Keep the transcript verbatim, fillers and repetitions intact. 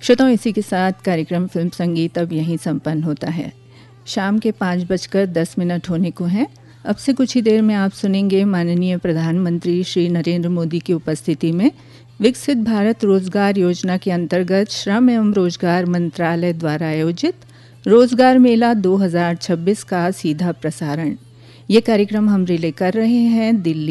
श्रोताओं, इसी के साथ कार्यक्रम फिल्म संगीत अब यहीं संपन्न होता है। शाम के पाँच बजकर दस मिनट होने को हैं। अब से कुछ ही देर में आप सुनेंगे माननीय प्रधानमंत्री श्री नरेंद्र मोदी की उपस्थिति में विकसित भारत रोजगार योजना के अंतर्गत श्रम एवं रोजगार मंत्रालय द्वारा आयोजित रोजगार मेला दो हज़ार छब्बीस का सीधा प्रसारण। ये कार्यक्रम हम रिले कर रहे हैं दिल्ली